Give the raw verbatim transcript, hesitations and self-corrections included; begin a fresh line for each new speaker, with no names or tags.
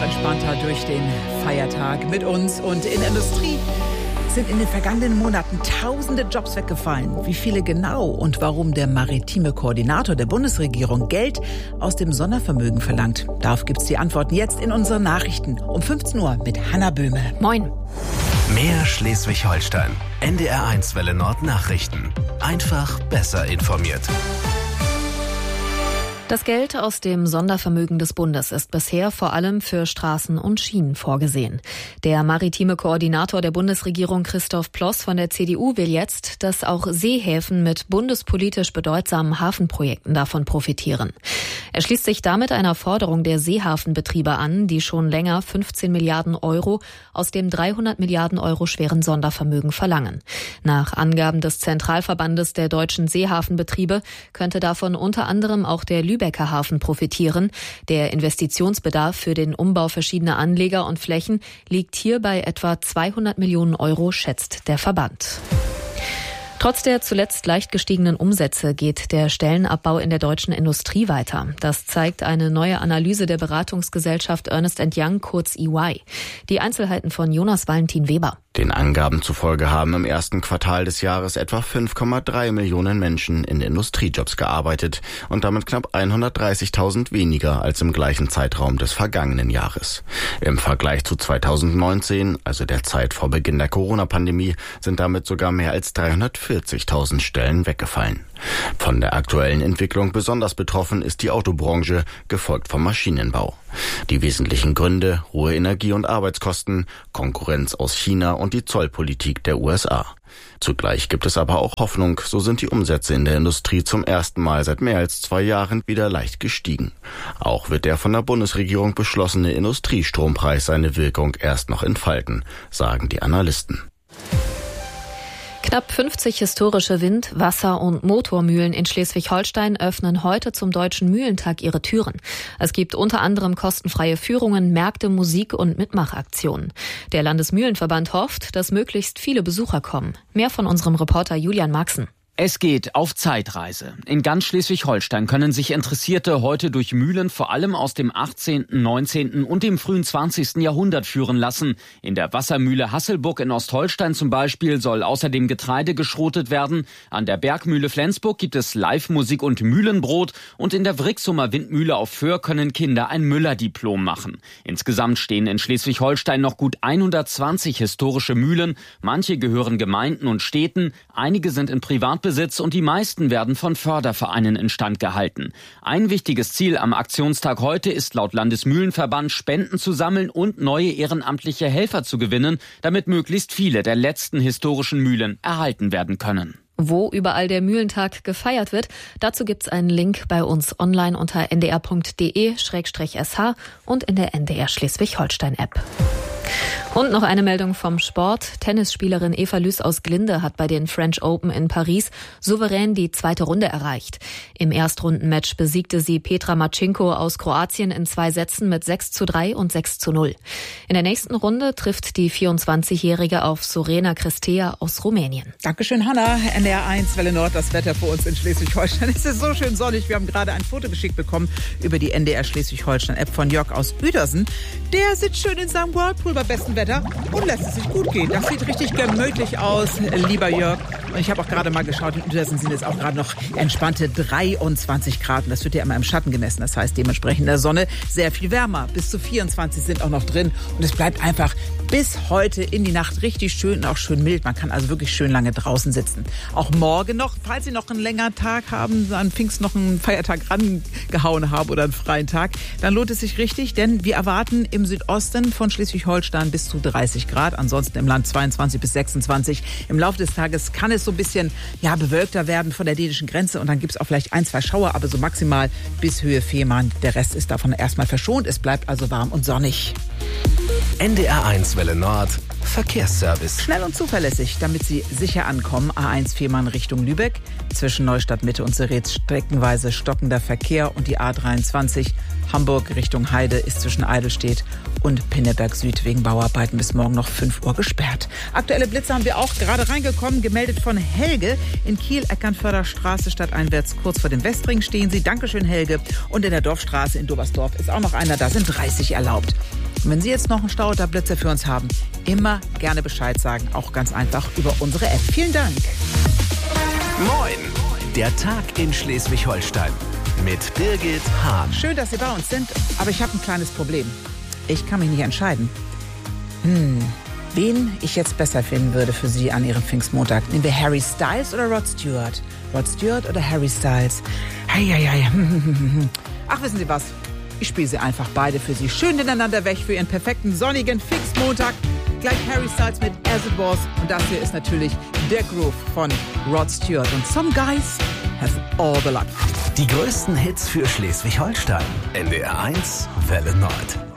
entspannter durch den Feiertag mit uns. Und in der Industrie sind in den vergangenen Monaten tausende Jobs weggefallen. Wie viele genau und warum der maritime Koordinator der Bundesregierung Geld aus dem Sondervermögen verlangt? Darauf gibt's die Antworten jetzt in unseren Nachrichten um fünfzehn Uhr mit Hanna Böhme.
Moin.
Mehr Schleswig-Holstein. N D R eins Welle Nord Nachrichten. Einfach besser informiert.
Das Geld aus dem Sondervermögen des Bundes ist bisher vor allem für Straßen und Schienen vorgesehen. Der maritime Koordinator der Bundesregierung Christoph Ploss von der C D U will jetzt, dass auch Seehäfen mit bundespolitisch bedeutsamen Hafenprojekten davon profitieren. Er schließt sich damit einer Forderung der Seehafenbetriebe an, die schon länger fünfzehn Milliarden Euro aus dem dreihundert Milliarden Euro schweren Sondervermögen verlangen. Nach Angaben des Zentralverbandes der deutschen Seehafenbetriebe könnte davon unter anderem auch der Lübecker Hafen profitieren. Der Investitionsbedarf für den Umbau verschiedener Anleger und Flächen liegt hier bei etwa zweihundert Millionen Euro, schätzt der Verband. Trotz der zuletzt leicht gestiegenen Umsätze geht der Stellenabbau in der deutschen Industrie weiter. Das zeigt eine neue Analyse der Beratungsgesellschaft Ernst and Young, kurz E Y. Die Einzelheiten von Jonas Valentin Weber.
Den Angaben zufolge haben im ersten Quartal des Jahres etwa fünf Komma drei Millionen Menschen in Industriejobs gearbeitet und damit knapp hundertdreißigtausend weniger als im gleichen Zeitraum des vergangenen Jahres. Im Vergleich zu zweitausendneunzehn, also der Zeit vor Beginn der Corona-Pandemie, sind damit sogar mehr als dreihundertvierzigtausend Stellen weggefallen. Von der aktuellen Entwicklung besonders betroffen ist die Autobranche, gefolgt vom Maschinenbau. Die wesentlichen Gründe: hohe Energie- und Arbeitskosten, Konkurrenz aus China und die Zollpolitik der U S A. Zugleich gibt es aber auch Hoffnung, so sind die Umsätze in der Industrie zum ersten Mal seit mehr als zwei Jahren wieder leicht gestiegen. Auch wird der von der Bundesregierung beschlossene Industriestrompreis seine Wirkung erst noch entfalten, sagen die Analysten.
Knapp fünfzig historische Wind-, Wasser- und Motormühlen in Schleswig-Holstein öffnen heute zum Deutschen Mühlentag ihre Türen. Es gibt unter anderem kostenfreie Führungen, Märkte, Musik und Mitmachaktionen. Der Landesmühlenverband hofft, dass möglichst viele Besucher kommen. Mehr von unserem Reporter Julian Maxen.
Es geht auf Zeitreise. In ganz Schleswig-Holstein können sich Interessierte heute durch Mühlen vor allem aus dem achtzehnten, neunzehnten und dem frühen zwanzigsten Jahrhundert führen lassen. In der Wassermühle Hasselburg in Ostholstein zum Beispiel soll außerdem Getreide geschrotet werden. An der Bergmühle Flensburg gibt es Live-Musik und Mühlenbrot. Und in der Wrixumer Windmühle auf Föhr können Kinder ein Müller-Diplom machen. Insgesamt stehen in Schleswig-Holstein noch gut hundertzwanzig historische Mühlen. Manche gehören Gemeinden und Städten, einige sind in Privatbesitz und die meisten werden von Fördervereinen instand gehalten. Ein wichtiges Ziel am Aktionstag heute ist laut Landesmühlenverband, Spenden zu sammeln und neue ehrenamtliche Helfer zu gewinnen, damit möglichst viele der letzten historischen Mühlen erhalten werden können.
Wo überall der Mühlentag gefeiert wird, dazu gibt's einen Link bei uns online unter n d r punkt d e slash s h und in der N D R Schleswig-Holstein-App. Und noch eine Meldung vom Sport. Tennisspielerin Eva Lüß aus Glinde hat bei den French Open in Paris souverän die zweite Runde erreicht. Im Erstrundenmatch besiegte sie Petra Marcinko aus Kroatien in zwei Sätzen mit sechs zu drei und sechs zu null. In der nächsten Runde trifft die vierundzwanzigjährige auf Sorena Cristea aus Rumänien.
Dankeschön, Hanna. N D R eins Welle Nord, das Wetter für uns in Schleswig-Holstein. Es ist so schön sonnig. Wir haben gerade ein Foto geschickt bekommen über die N D R Schleswig-Holstein-App von Jörg aus Uedersen. Der sitzt schön in seinem Whirlpool bei bestem Wetter und lässt es sich gut gehen. Das sieht richtig gemütlich aus, lieber Jörg. Und ich habe auch gerade mal geschaut, in Uedersen sind jetzt auch gerade noch entspannte dreiundzwanzig Grad. Und das wird ja immer im Schatten gemessen. Das heißt dementsprechend in der Sonne sehr viel wärmer. Bis zu vierundzwanzig sind auch noch drin. Und es bleibt einfach bis heute in die Nacht richtig schön und auch schön mild. Man kann also wirklich schön lange draußen sitzen. Auch morgen noch, falls Sie noch einen längeren Tag haben, an Pfingst noch einen Feiertag rangehauen haben oder einen freien Tag, dann lohnt es sich richtig, denn wir erwarten im Südosten von Schleswig-Holstein bis zu dreißig Grad, ansonsten im Land zweiundzwanzig bis sechsundzwanzig. Im Laufe des Tages kann es so ein bisschen ja, bewölkter werden von der dänischen Grenze und dann gibt es auch vielleicht ein, zwei Schauer, aber so maximal bis Höhe Fehmarn. Der Rest ist davon erstmal verschont. Es bleibt also warm und sonnig.
N D R eins Welle Nord Verkehrsservice.
Schnell und zuverlässig, damit Sie sicher ankommen. A eins Fehmarn Richtung Lübeck. Zwischen Neustadt Mitte und Seretz streckenweise stockender Verkehr. Und die A dreiundzwanzig Hamburg Richtung Heide ist zwischen Eidelstedt und Pinneberg Süd wegen Bauarbeiten bis morgen noch fünf Uhr gesperrt. Aktuelle Blitze haben wir auch gerade reingekommen, gemeldet von Helge. In Kiel, Eckernförder-Straße stadteinwärts, kurz vor dem Westring stehen Sie. Dankeschön, Helge. Und in der Dorfstraße in Dobersdorf ist auch noch einer, da sind dreißig erlaubt. Und wenn Sie jetzt noch einen Stau oder Blitzer für uns haben, immer gerne Bescheid sagen. Auch ganz einfach über unsere App. Vielen Dank.
Moin! Der Tag in Schleswig-Holstein mit Birgit Hahn.
Schön, dass Sie bei uns sind, aber ich habe ein kleines Problem. Ich kann mich nicht entscheiden. Hm, wen ich jetzt besser finden würde für Sie an Ihrem Pfingstmontag. Nehmen wir Harry Styles oder Rod Stewart? Rod Stewart oder Harry Styles? Heieiei. Ach, wissen Sie was? Ich spiele sie einfach beide für Sie schön ineinander weg für Ihren perfekten sonnigen Pfingstmontag. Gleich Harry Styles mit As It Was. Und das hier ist natürlich der Groove von Rod Stewart. Und Some Guys Have All the Luck.
Die größten Hits für Schleswig-Holstein. N D R eins Welle Nord.